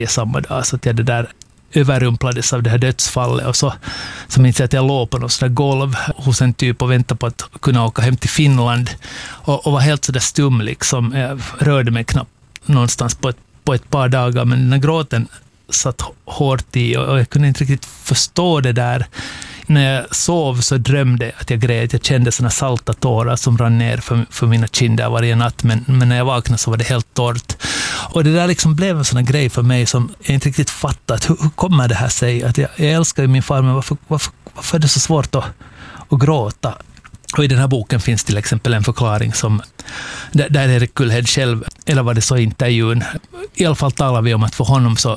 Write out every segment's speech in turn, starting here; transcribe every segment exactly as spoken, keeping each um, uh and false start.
samma dag, så att jag det där överrumplades av det här dödsfallet, och så, så minns jag att jag låg på något sådär golv hos en typ och väntade på att kunna åka hem till Finland, och, och var helt sådär stum liksom. Jag rörde mig knappt någonstans på ett, på ett par dagar, men den här gråten satt hårt i, och, och jag kunde inte riktigt förstå det där. När jag sov så drömde jag att jag grät. Jag kände såna salta tårar som rann ner för, för mina kinder varje natt, men, men när jag vaknade så var det helt torrt. Och det där liksom blev en sån här grej för mig som jag inte riktigt fattat. Hur, hur kommer det här sig? Att jag, jag älskar ju min far, men varför, varför, varför är det så svårt att, att gråta? Och i den här boken finns till exempel en förklaring som där, där Erik Kullhed själv, eller var det så i intervjun, i alla fall talar vi om att för honom så,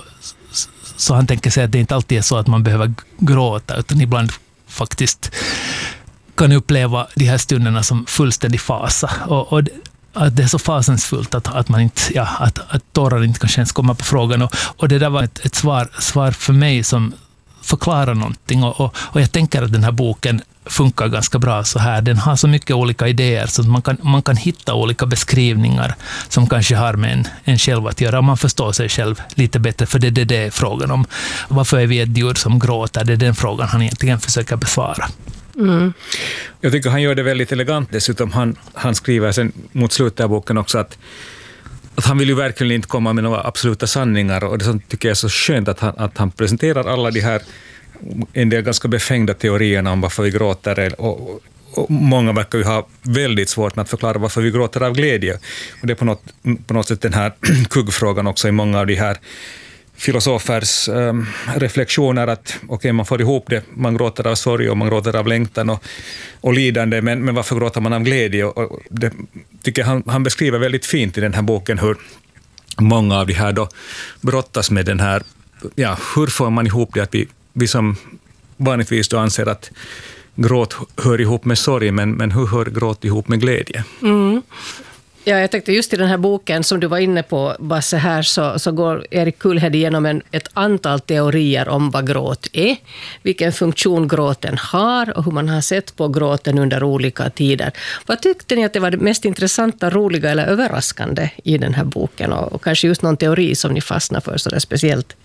så han tänker sig att det inte alltid är så att man behöver gråta, utan ibland faktiskt kan uppleva de här stunderna som fullständig fasa. Och, och att det är så fasensfullt att, att, man inte, ja, att, att tårar inte kanske ens komma på frågan. Och, och det där var ett, ett svar, svar för mig som förklarar någonting. Och, och, och jag tänker att den här boken funkar ganska bra så här. Den har så mycket olika idéer så att man kan, man kan hitta olika beskrivningar som kanske har med en, en själv att göra. Man förstår sig själv lite bättre, för det är det, det är frågan om. Varför är vi ett djur som gråter? Det är den frågan han egentligen försöker besvara. Mm. Jag tycker han gör det väldigt elegant. Dessutom han, han skriver sen mot slutet av boken också att, att han vill ju verkligen inte komma med några absoluta sanningar, och det som tycker jag är så skönt att han, att han presenterar alla de här en del ganska befängda teorierna om varför vi gråter, och, och många verkar ju ha väldigt svårt med att förklara varför vi gråter av glädje. Och det är på något, på något sätt den här kuggfrågan också i många av de här filosofers um, reflektioner, att okej, okay, man får ihop det, man gråter av sorg och man gråter av längtan och, och lidande, men, men varför gråter man av glädje? Och, och det tycker jag han, han beskriver väldigt fint i den här boken hur många av de här då brottas med den här, ja, hur får man ihop det att vi, vi som vanligtvis då anser att gråt hör ihop med sorg, men, men hur hör gråt ihop med glädje? Mm. Ja, jag tänkte just i den här boken som du var inne på, Basse, här så, så går Erik Kullhed igenom en, ett antal teorier om vad gråt är, vilken funktion gråten har och hur man har sett på gråten under olika tider. Vad tyckte ni att det var det mest intressanta, roliga eller överraskande i den här boken, och, och kanske just någon teori som ni fastnar för så där speciellt?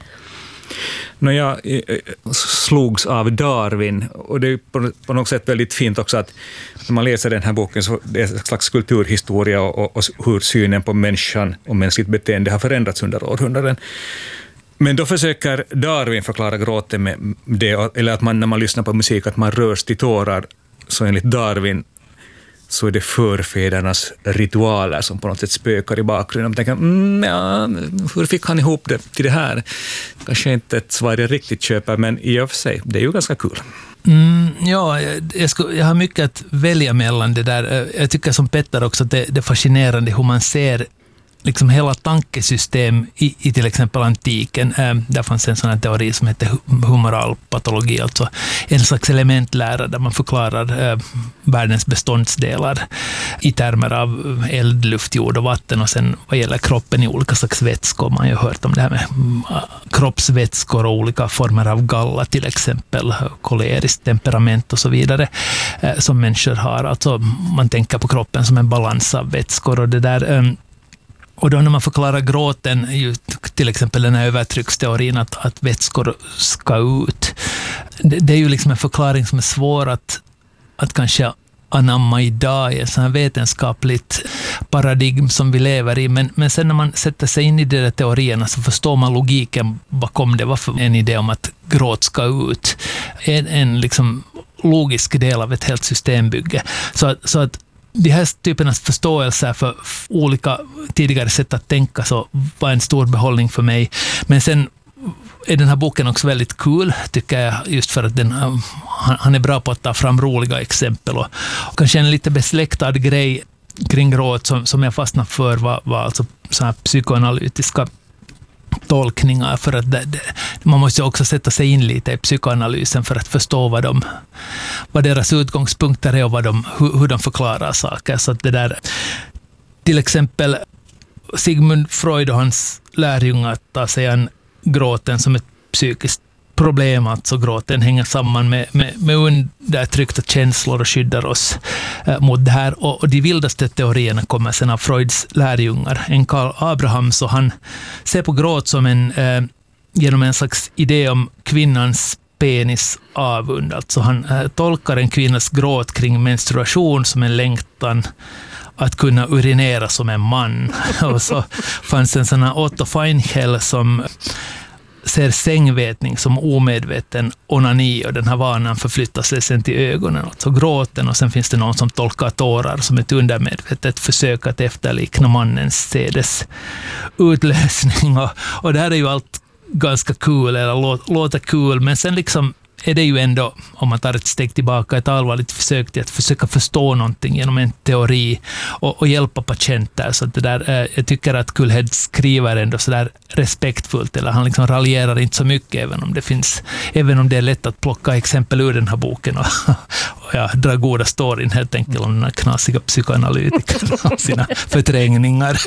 När jag slogs av Darwin, och det är på, på något sätt väldigt fint också att när man läser den här boken så det är en slags kulturhistoria och, och, och hur synen på människan och mänskligt beteende har förändrats under århundraden. Men då försöker Darwin förklara gråten med det, eller att man när man lyssnar på musik att man rörs till tårar, så enligt Darwin så är det förfädernas ritualer som på något sätt spökar i bakgrunden. Man tänker, mm, ja, hur fick han ihop det till det här? Kanske inte ett svar jag riktigt köper, men i och för sig, det är ju ganska kul. Mm, ja, jag, ska, jag har mycket att välja mellan det där. Jag tycker som Petter också att det, det är fascinerande hur man ser liksom hela tankesystem i, i till exempel antiken. Eh, där fanns en sån här teori som heter humoral patologi, alltså en slags elementlära där man förklarar eh, världens beståndsdelar i termer av eld, luft, jord och vatten, och sen vad gäller kroppen i olika slags vätskor. Man har ju hört om det här med kroppsvätskor och olika former av galla till exempel, koleriskt temperament och så vidare eh, som människor har. Alltså man tänker på kroppen som en balans av vätskor, och det där eh, och då när man förklarar gråten, till exempel den här övertrycksteorin att, att vätskor ska ut, det, det är ju liksom en förklaring som är svår att, att kanske anamma idag i en sån här vetenskapligt paradigm som vi lever i. Men, men sen när man sätter sig in i de där teorierna så förstår man logiken bakom det. Varför en idé om att gråt ska ut? En, en liksom logisk del av ett helt systembygge. Så, så att de här typernas förståelser för olika tidigare sätt att tänka så var en stor behållning för mig. Men sen är den här boken också väldigt kul, tycker jag, just för att den, han är bra på att ta fram roliga exempel. Och, och kanske en lite besläktad grej kring gråt som, som jag fastnade för var, var alltså så här psykoanalytiska tolkningar, för att det, det, man måste också sätta sig in lite i psykoanalysen för att förstå vad, de, vad deras utgångspunkter är och vad de, hur, hur de förklarar saker. Så att det där, till exempel Sigmund Freud och hans lärjungar tar sig an gråten som ett psykiskt problem, alltså gråten hänger samman med, med, med undertryckta känslor och skyddar oss eh, mot det här. Och, och de vildaste teorierna kommer sen av Freuds lärjungar. En Karl Abraham, så han ser på gråt som en, eh, genom en slags idé om kvinnans penis avund. Alltså han eh, tolkar en kvinnas gråt kring menstruation som en längtan att kunna urinera som en man. Och så fanns en sån här Otto Feinhell som ser sängvätning som omedveten onani, och den här vanan förflyttar sig sen till ögonen, alltså gråten, och sen finns det någon som tolkar tårar som ett undermedvetet försök att efterlikna mannens sedes utlösning. Och, och det här är ju allt ganska kul, eller lå, låter kul, men sen liksom är det ju ändå, om man tar ett steg tillbaka, ett allvarligt försök till att försöka förstå någonting genom en teori och, och hjälpa patienter. Så det där, eh, jag tycker att Kullhed skriver ändå så där respektfullt, eller han liksom raljerar inte så mycket, även om det finns, även om det är lätt att plocka exempel ur den här boken och, och ja, dra goda storyn helt enkelt om den här knasiga psykoanalytikern och sina förträngningar.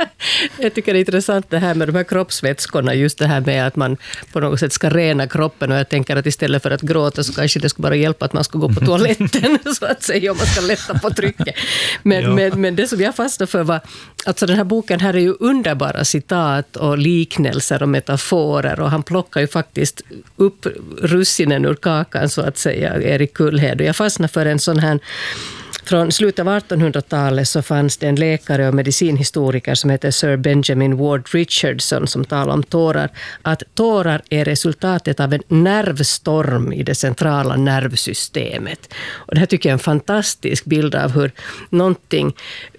Jag tycker det är intressant det här med de här kroppsvätskorna, just det här med att man på något sätt ska rena kroppen, och jag tänker att istället för att gråta så kanske det skulle bara hjälpa att man ska gå på toaletten så att säga, om man ska lätta på trycket. Men, men, men det som jag fastnade för var, alltså den här boken här är ju underbara citat och liknelser och metaforer, och han plockar ju faktiskt upp russinen ur kakan så att säga, Erik Kullhed. Och jag fastnade för en sån här, från slutet av artonhundratalet så fanns det en läkare och medicinhistoriker som heter Sir Benjamin Ward Richardson som talar om tårar, att tårar är resultatet av en nervstorm i det centrala nervsystemet. Och det här tycker jag är en fantastisk bild av hur någonting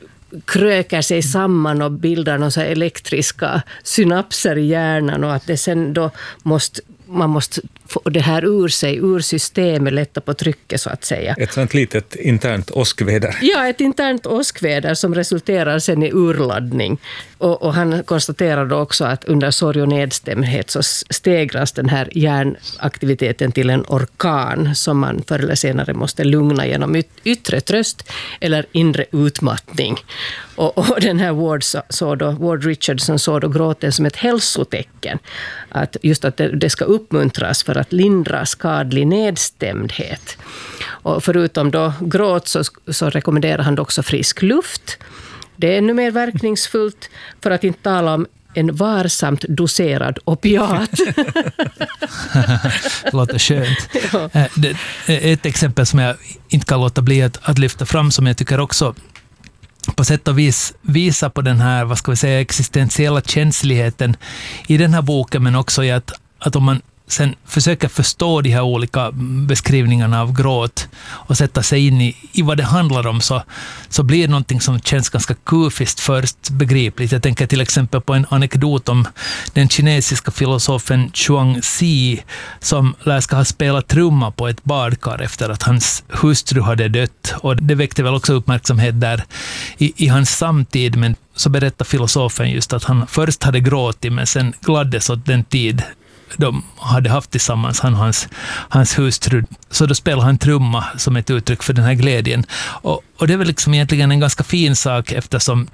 krökar sig samman och bildar några så här elektriska synapser i hjärnan, och att det sen då måste man måste få det här ur sig, ur systemet, lätta på trycket så att säga. Ett sånt litet internt åskväder. Ja, ett internt åskväder som resulterar sen i urladdning. Och, och han konstaterade också att under sorg och nedstämdhet så stegras den här hjärnaktiviteten till en orkan som man förr eller senare måste lugna genom yt- yttre tröst eller inre utmattning. Och, och den här Ward, så då, Ward Richardson såg då gråten som ett hälsotecken. Att just att det, det ska uppmuntras för att lindra skadlig nedstämdhet. Och förutom då gråt så, så rekommenderar han också frisk luft. Det är ännu mer verkningsfullt, för att inte tala om en varsamt doserad opiat. Låter skönt. Ja. Det är ett exempel som jag inte kan låta bli att, att lyfta fram, som jag tycker också på sätt och vis visar på den här, vad ska vi säga, existentiella känsligheten i den här boken, men också i att, att om man sen försöker förstå de här olika beskrivningarna av gråt och sätta sig in i, i vad det handlar om, så, så blir det någonting som känns ganska kufiskt först begripligt. Jag tänker till exempel på en anekdot om den kinesiska filosofen Chuang Tzu som lär ska ha spelat trumma på ett badkar efter att hans hustru hade dött. Och det väckte väl också uppmärksamhet där i, i hans samtid, men så berättar filosofen just att han först hade gråtit, men sen gladdes åt den tid de hade haft tillsammans, han och hans, hans hustru. Så då spelar han trumma som ett uttryck för den här glädjen. Och, och det är väl liksom egentligen en ganska fin sak, eftersom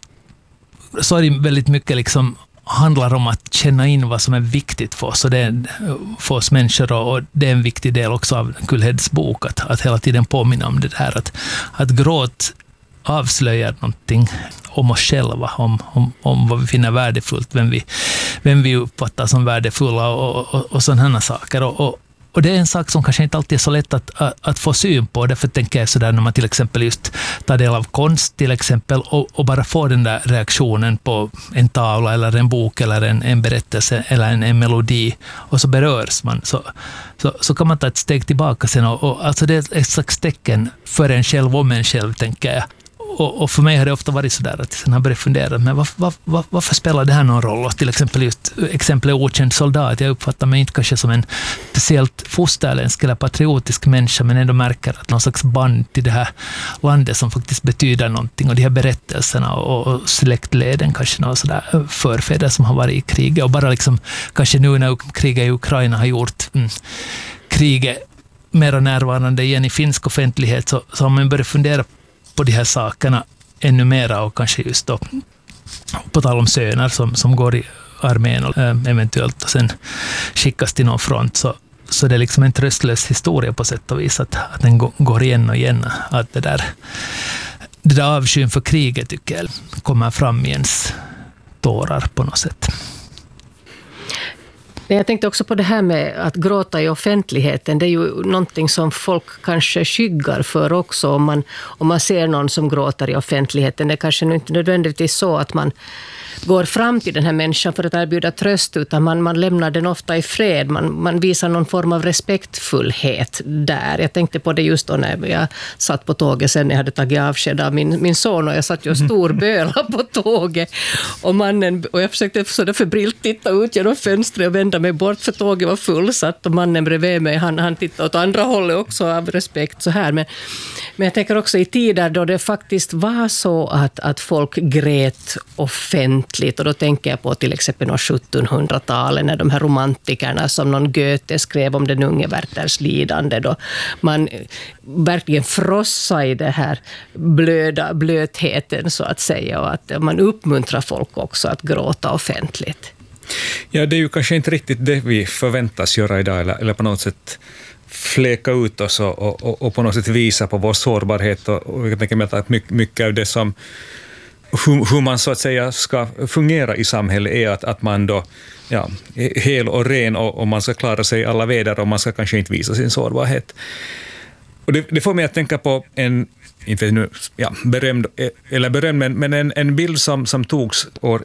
sorg väldigt mycket liksom handlar om att känna in vad som är viktigt för oss, och det är, för oss människor, och det är en viktig del också av Kullheds bok, att, att hela tiden påminna om det här, att, att gråt avslöjar någonting om oss själva, om, om, om vad vi finner värdefullt, vem vi, vem vi uppfattar som värdefulla och, och, och sådana saker. Och, och, och det är en sak som kanske inte alltid är så lätt att, att, att få syn på. Därför tänker jag sådär när man till exempel just tar del av konst till exempel, och, och bara får den där reaktionen på en tavla eller en bok eller en, en berättelse eller en, en melodi, och så berörs man, så, så, så kan man ta ett steg tillbaka sen. Och, och, alltså det är ett slags tecken för en själv om en själv, tänker jag. Och, och för mig har det ofta varit så där att jag har börjat fundera, men var, var, var, varför spelar det här någon roll? Och till exempel just exemplet okänd soldat. Jag uppfattar mig inte kanske som en speciellt fosterländsk eller patriotisk människa, men ändå märker att någon slags band till det här landet som faktiskt betyder någonting, och de här berättelserna och, och släktleden, kanske några sådär förfäder som har varit i kriget, och bara liksom kanske nu när kriget i Ukraina har gjort mm, kriget mer närvarande igen i finsk offentlighet, så, så har man börjat fundera på de här sakerna ännu mera, och kanske just då på tal om söner som, som går i armén och äh, eventuellt och sen skickas till någon front, så, så det är liksom en tröstlös historia på sätt och vis, att, att den går igen och igen, att det där, det där avskyn för kriget tycker jag kommer fram i ens tårar på något sätt. Jag tänkte också på det här med att gråta i offentligheten. Det är ju någonting som folk kanske skyggar för också. Om man, om man ser någon som gråter i offentligheten. Det är kanske inte nödvändigtvis så att man går fram till den här människan för att erbjuda tröst, utan man, man lämnar den ofta i fred. Man, man visar någon form av respektfullhet där. Jag tänkte på det just då när jag satt på tåget sen när jag hade tagit avsked av min, min son, och jag satt ju stor böla på tåget. Och, mannen, och jag försökte så förbrilt titta ut genom fönstret och vända mig bort, för tåget var fullsatt, och mannen bredvid mig, han, han tittade åt andra hållet också av respekt så här. Men, men jag tänker också i tider då det faktiskt var så att, att folk grät offentligt. Och då tänker jag på till exempel sjuttonhundratalet när de här romantikerna som någon Goethe skrev om den unge Werthers lidande, då man verkligen frossade i det här blöda blötheten så att säga, och att man uppmuntrar folk också att gråta offentligt. Ja, det är ju kanske inte riktigt det vi förväntas göra idag, eller, eller på något sätt fläka ut oss och, och, och på något sätt visa på vår sårbarhet, och, och jag tänker mig att mycket, mycket av det som hur, hur man så att säga ska fungera i samhället är att, att man då ja, är hel och ren, och, och man ska klara sig i alla väder, och man ska kanske inte visa sin sårbarhet. Och det, det får mig att tänka på en, inte nu, ja, berömd, eller berömd, men, men en, en bild som, som togs år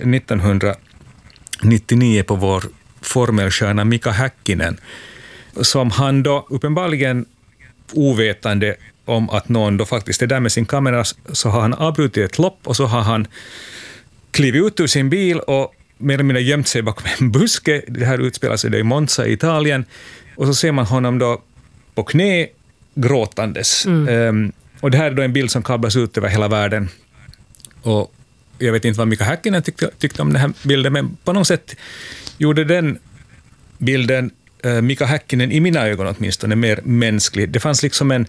nittonhundranittionio på vår formelstjärna Mika Häkkinen, som han då uppenbarligen ovetande om att någon då faktiskt är där med sin kamera, så har han avbrutit ett lopp, och så har han klivit ut ur sin bil och mer eller mindre gömt sig bakom en buske. Det här utspelar sig i Monza i Italien, och så ser man honom då på knä gråtandes. Mm. Um, och det här är då en bild som kablas ut över hela världen. Och jag vet inte vad Mika Häkkinen tyckte, tyckte om den här bilden, men på något sätt gjorde den bilden uh, Mika Häkkinen i mina ögon åtminstone mer mänsklig. Det fanns liksom en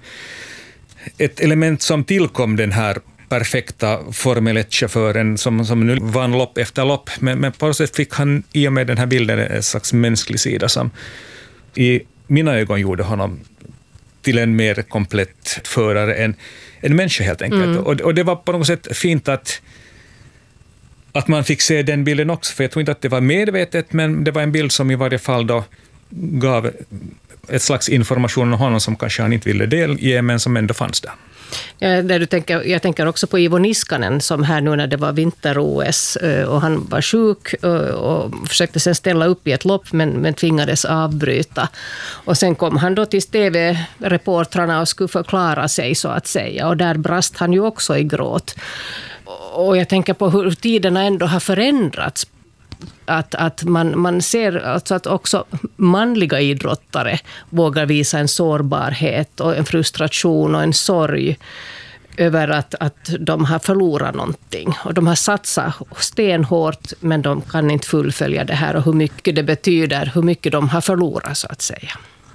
ett element som tillkom den här perfekta Formel ett-chauffören som, som nu vann lopp efter lopp, men, men på något sätt fick han i och med den här bilden en slags mänsklig sida som i mina ögon gjorde honom till en mer komplett förare än en människa helt enkelt. Mm. Och, och det var på något sätt fint att att man fick se den bilden också, för jag tror inte att det var medvetet, men det var en bild som i varje fall då gav ett slags information om honom som kanske han inte ville delge, men som ändå fanns där. Ja, där du tänker, jag tänker också på Ivo Niskanen som här nu när det var vinter-O S och han var sjuk och försökte sen ställa upp i ett lopp men, men tvingades avbryta. Och sen kom han då till T V-reportrarna och skulle förklara sig så att säga, och där brast han ju också i gråt. Och jag tänker på hur tiderna ändå har förändrats. Att, att man, man ser alltså att också manliga idrottare vågar visa en sårbarhet och en frustration och en sorg över att, att de har förlorat någonting. Och de har satsat stenhårt, men de kan inte fullfölja det här, och hur mycket det betyder, hur mycket de har förlorat så att säga.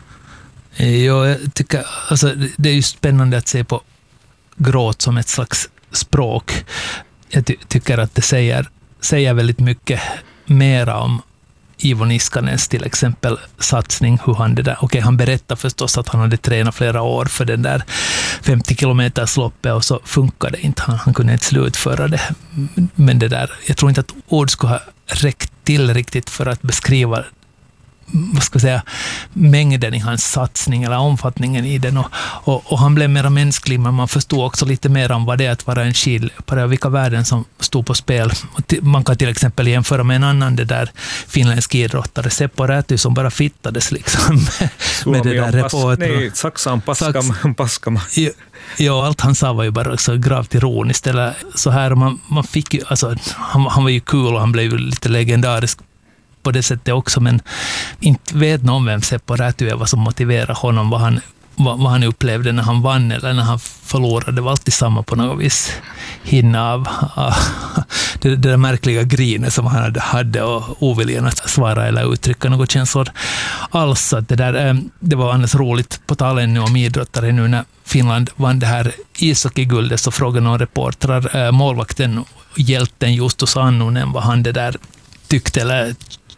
Ja, jag tycker, alltså, det är ju spännande att se på gråt som ett slags språk. Jag ty- tycker att det säger, säger väldigt mycket mera om Ivo Niskanens till exempel satsning, hur han det där, okej okay, han berättar förstås att han hade tränat flera år för den där femtio kilometers loppet och så funkade det inte, han, han kunde inte slutföra det, men det där, jag tror inte att ord skulle ha räckt till riktigt för att beskriva vad ska jag säga, mängden i hans satsning eller omfattningen i den, och, och, och han blev mer mänsklig, men man förstod också lite mer om vad det är att vara en skidlöpare och vilka värden som stod på spel. Man kan till exempel jämföra med en annan det där finländsk idrottare, Seppo Räty, som bara fittades liksom med det där reportern. Nej, Saksam, Paskam, Paskam. Ja, allt han sa var ju bara så gravt ironiskt eller så här, man, man fick ju, alltså, han, han var ju kul och han blev ju lite legendarisk på det sättet också, men inte vet någon vem Seppo Räty är, vad som motiverar honom, vad han, vad, vad han upplevde när han vann eller när han förlorade. Det var alltid samma på något vis. Hinna av, av det, det där märkliga grinet som han hade och oviljan att svara eller uttrycka något känslor alls. Det, där, det var annars roligt på talen nu om idrottare nu när Finland vann det här ishockeyguldet, så frågade någon reportrar målvakten och hjälten Justus Annunen vad han det där tyckte eller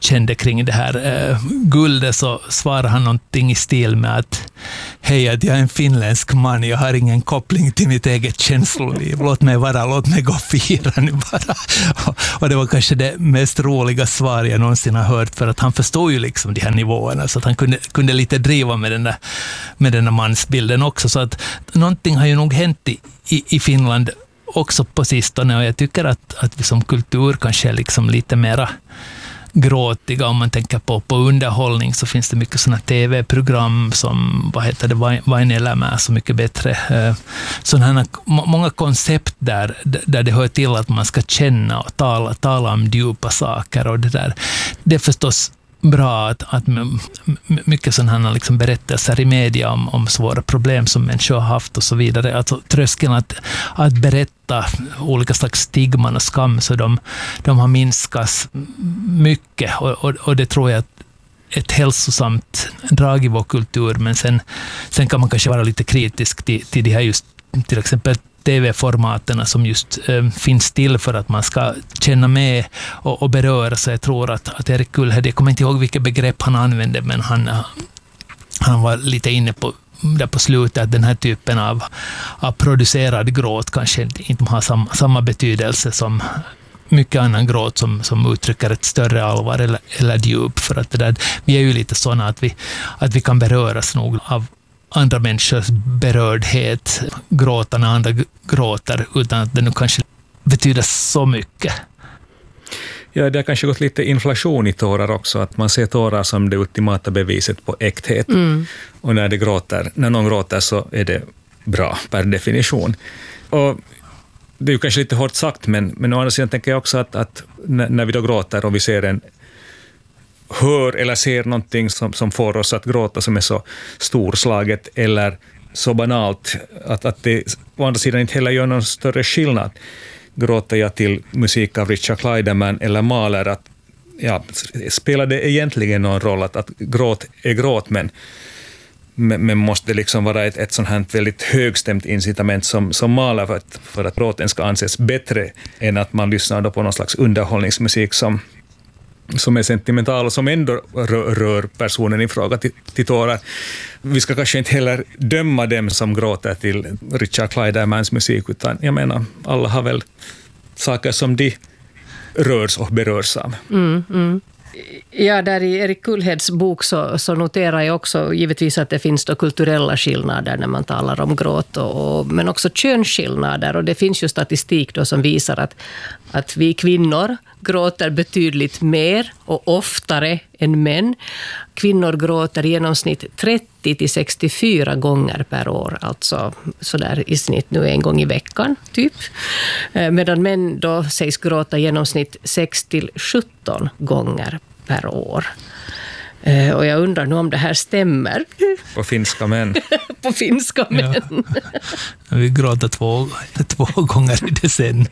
kände kring det här eh, guldet, så svarade han någonting i stil med att hej, att jag är en finländsk man, jag har ingen koppling till mitt eget känsloliv, låt mig vara, låt mig gå och fira nu bara. Och, och det var kanske det mest roliga svar jag någonsin har hört, för att han förstår ju liksom de här nivåerna, så att han kunde, kunde lite driva med den där, med den där mansbilden också, så att någonting har ju nog hänt i, i, i Finland också på sistone, och jag tycker att, att vi som kultur kanske är liksom lite mera gråtiga. Om man tänker på, på underhållning, så finns det mycket sådana tv-program som, vad heter det, Vain elämä, så mycket bättre. Sådana många koncept där, där det hör till att man ska känna och tala, tala om djupa saker, och det där. Det är förstås bra att, att mycket sådana liksom berättelser i media om, om svåra problem som människor har haft och så vidare. Alltså tröskeln att, att berätta olika slags stigman och skam, så de, de har minskats mycket, och, och, och det tror jag att ett hälsosamt drag i vår kultur, men sen, sen kan man kanske vara lite kritisk till, till det här just till exempel tv-formaterna som just äh, finns till för att man ska känna med och, och beröra sig. Jag tror att, att Erik Kullhed, jag kommer inte ihåg vilket begrepp han använde, men han, han var lite inne på där på slutet att den här typen av, av producerad gråt kanske inte har sam, samma betydelse som mycket annan gråt som, som uttrycker ett större allvar eller, eller djup, för att det där, vi är ju lite sådana att vi, att vi kan beröras nog av andra människors berördhet, gråta när andra gråter, utan att det nu kanske betyder så mycket. Ja, det har kanske gått lite inflation i tårar också, att man ser tårar som det ultimata beviset på äkthet. Mm. Och när det gråter, när någon gråter så är det bra per definition. Och det är ju kanske lite hårt sagt, men, men å andra sidan tänker jag också att, att när vi då gråter och vi ser en hör eller ser någonting som, som får oss att gråta, som är så storslaget eller så banalt att, att det å andra sidan inte heller gör någon större skillnad. Gråter jag till musik av Richard Clayderman eller Mahler, att ja, spelar det egentligen någon roll att, att gråt är gråt, men, men måste det liksom vara ett, ett sånt här väldigt högstämt incitament som, som Mahler för att, för att gråten ska anses bättre än att man lyssnar då på någon slags underhållningsmusik som som är sentimental och som ändå rör, rör personen i fråga till, till tårar. Vi ska kanske inte heller döma dem som gråter till Richard Claydermans musik, utan jag menar, alla har väl saker som de rörs och berörs av. Mm, mm. Ja, där i Erik Kullheds bok så, så noterar jag också givetvis att det finns då kulturella skillnader när man talar om gråt, och, och, men också könsskillnader, och det finns ju statistik då som visar att, att vi kvinnor gråter betydligt mer och oftare än män. Kvinnor gråter i genomsnitt trettio till sextiofyra gånger per år, alltså sådär i snitt nu en gång i veckan typ. Medan män då sägs gråta i genomsnitt sex till sjutton gånger per år. Och jag undrar nu om det här stämmer. På finska män. På finska män. Ja. Vi gråter två, två gånger i decennier.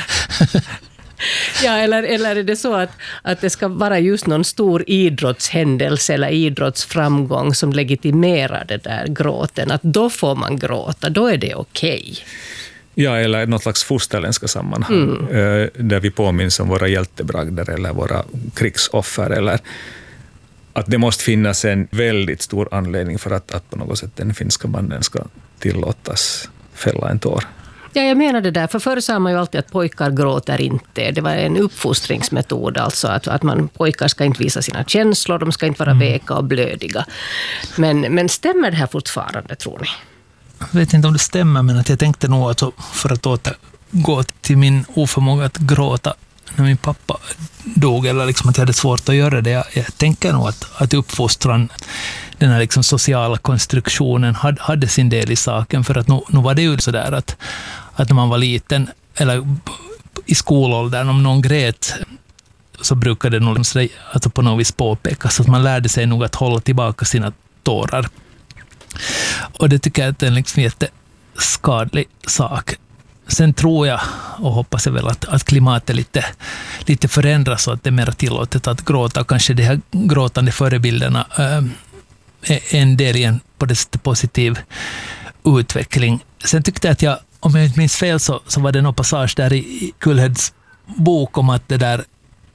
Ja, eller, eller är det så att, att det ska vara just någon stor idrottshändelse eller idrottsframgång som legitimerar det där gråten, att då får man gråta, då är det okej. Okay. Ja, eller något slags fosterländska sammanhang, mm. där vi påminns om våra hjältebragder eller våra krigsoffer, eller att det måste finnas en väldigt stor anledning för att, att på något sätt den finska mannen ska tillåtas fälla en tår. Ja, jag menar det där. För förr sa man ju alltid att pojkar gråter inte. Det var en uppfostringsmetod, alltså att, att man, pojkar ska inte visa sina känslor, de ska inte vara veka och blödiga. Men, men stämmer det här fortfarande, tror ni? Jag vet inte om det stämmer, men att jag tänkte nog att för att återgå till min oförmåga att gråta när min pappa dog, eller liksom att jag hade svårt att göra det. Jag, jag tänker nog att, att uppfostran, den här liksom sociala konstruktionen hade, hade sin del i saken, för att nu, nu var det ju så där att, att när man var liten eller i skolåldern, om någon grät så brukade det nog alltså på något vis påpekas att man lärde sig nog att hålla tillbaka sina tårar. Och det tycker jag att det är en liksom jätteskadlig sak. Sen tror jag och hoppas jag väl att, att klimatet lite, lite förändras så att det är mer tillåtet att gråta. Kanske de här gråtande förebilderna äh, är en del i en på det sättet positiv utveckling. Sen tyckte jag att jag, om jag inte minns fel, så, så var det någon passage där i Kullheds bok om att det där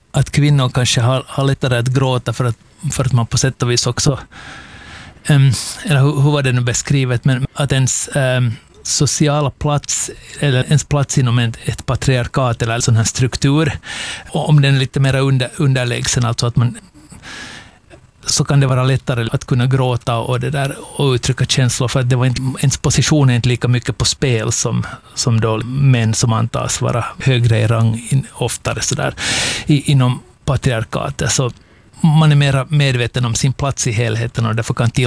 att kvinnor kanske har, har lättare att gråta för att, för att man på sätt och vis också, um, eller hur, hur var det nu beskrivet, men att ens um, sociala plats, eller ens plats inom ett, ett patriarkat eller en sån här struktur, om den är lite mer under, underlägsen, alltså att man, så kan det vara lättare att kunna gråta och, det där, och uttrycka känslor, för att det var inte, ens position är inte lika mycket på spel som, som då män som antas vara högre i rang in, oftare så där, i, inom patriarkatet. Så man är mer medveten om sin plats i helheten och därför kan till